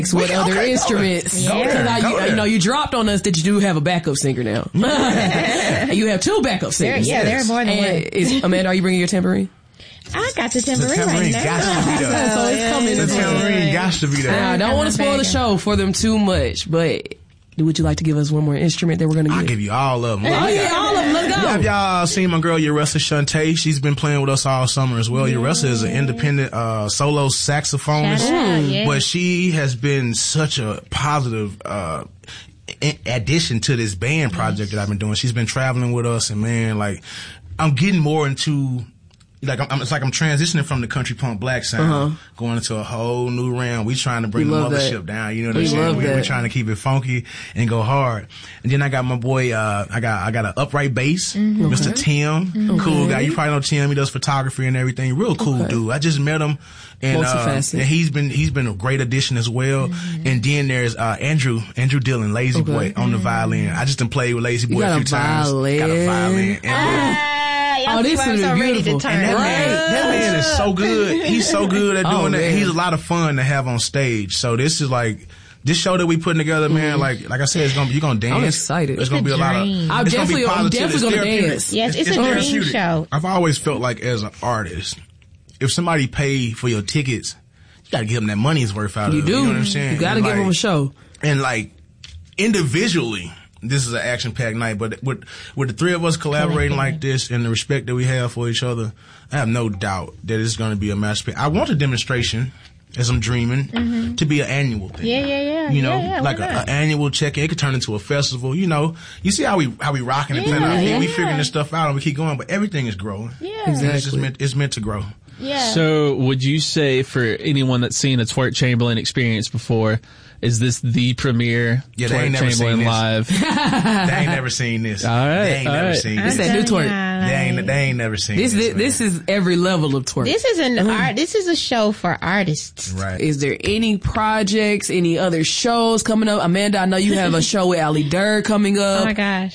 With other instruments. You dropped on us that you do have a backup singer now. You have 2 backup singers. There are more than one. Amanda, are you bringing your tambourine? I got the tambourine right now. Got to be there. So it's coming. The tambourine got to be there. I don't want to spoil the show for them too much, but would you like to give us one more instrument that we're going to I'll give you all of them. All of them. Let's go. Have y'all seen my girl Yaressa Shante? She's been playing with us all summer as well. Yaressa is an independent solo saxophonist, but she has been such a positive addition to this band project that I've been doing. She's been traveling with us, and man, like I'm getting more into. It's like I'm transitioning from the country punk black sound, going into a whole new realm. We trying to bring the mothership down. You know what I'm saying? We're trying to keep it funky and go hard. And then I got my boy, I got an upright bass, Mr. Tim, cool guy. You probably know Tim. He does photography and everything. Real cool dude. I just met him, and he's been a great addition as well. And then there's Andrew Dillon, Lazy Boy, on the violin. I just done played with Lazy Boy a few times. Got a violin. This is beautiful. And that man is so good. He's so good at doing that. He's a lot of fun to have on stage. So this is like this show that we putting together, man. Like I said, you're gonna dance. I'm excited. It's gonna be a lot of. I'm definitely gonna dance. Yes, it's a dream show. I've always felt like as an artist, if somebody paid for your tickets, you gotta give them that money's worth out of it. You know what I'm saying? You gotta give them a show. And like individually. This is an action-packed night, but with the 3 of us collaborating like this and the respect that we have for each other, I have no doubt that it's going to be a masterpiece. I want a demonstration, as I'm dreaming, to be an annual thing. Yeah. You know, like an annual check-in. It could turn into a festival. You know, you see how we rocking and playing our feet. We figuring this stuff out and we keep going, but everything is growing. Yeah, exactly. It's meant to grow. Yeah. So, would you say for anyone that's seen a Twerk Chamberlain experience before? Is this the premiere Twerk Chamberlain live? They ain't never seen this. All right. They ain't never seen this. This that new Twerk. They ain't never seen this. This is every level of Twerk. This is This is a show for artists. Right. Is there any projects, any other shows coming up? Amanda, I know you have a show with Ali Durr coming up. Oh my gosh.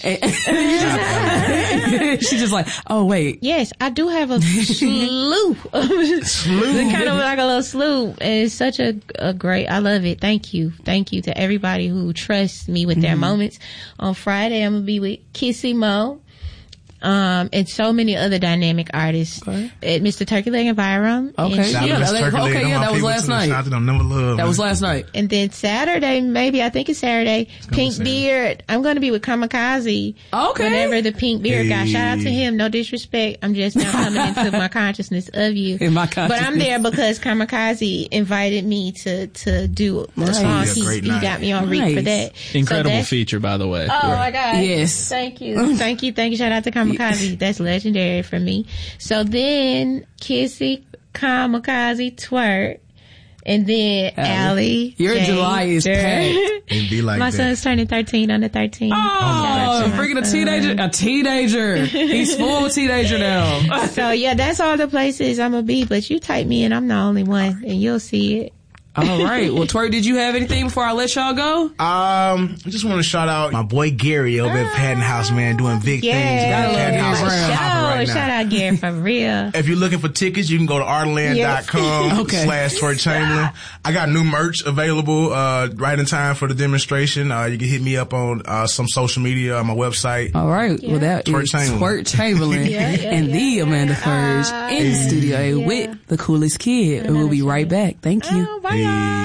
She's just like, oh wait. Yes, I do have a slew. It's kind of like a little slew. And it's such a great, I love it. Thank you. Thank you to everybody who trusts me with their moments. On Friday, I'm going to be with Kissy Mo. And so many other dynamic artists at Mr. Turkey Leg Environ. Okay. That was last night. That was last night. And then Saturday, I think it's Saturday, Pink Beard. I'm going to be with Kamikaze. Okay. Whenever the Pink Beard guy. Shout out to him. No disrespect. I'm just now coming into my consciousness of you. In my consciousness. But I'm there because Kamikaze invited me to do a song. He got me on read for that. Incredible feature, by the way. Oh my God. Yes. Thank you. Thank you. Shout out to Kamikaze. That's legendary for me. So then Kissy, Kamikaze, Twerk, and then Allie. Your July is packed. It'd be like my son's turning 13 on the 13th. Oh, freaking a teenager. He's full teenager now. So yeah, that's all the places I'm gonna be. But you type me in, I'm the only one, and you'll see it. All right. Well, Twerk, did you have anything before I let y'all go? I just want to shout out my boy Gary over at Patton House, man, doing big things. Patton House shout out Gary for real. If you're looking for tickets, you can go to artland.com/Twerk Chamberlain. I got new merch available right in time for the demonstration. You can hit me up on some social media on my website. All right. Well, that is Twerk Chamberlain and the Amanda Furge in the studio with the coolest kid. And we'll be right back. Thank you. Bye.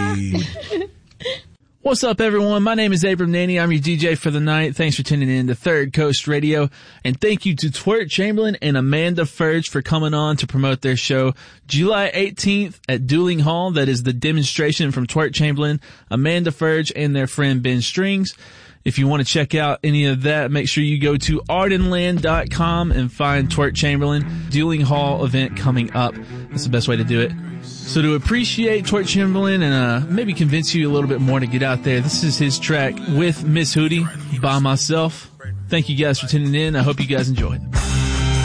What's up, everyone? My name is Abram Naney. I'm your DJ for the night. Thanks for tuning in to Third Coast Radio. And thank you to Twerk Chamberlain and Amanda Furge for coming on to promote their show July 18th at Dueling Hall. That is the demonstration from Twerk Chamberlain, Amanda Furge, and their friend Ben Strings. If you want to check out any of that, make sure you go to ardenland.com and find Twerk Chamberlain Dueling Hall event coming up. That's the best way to do it. So to appreciate Twerk Chamberlain and maybe convince you a little bit more to get out there, this is his track with Miss Hootie, By Myself. Thank you guys for tuning in. I hope you guys enjoyed.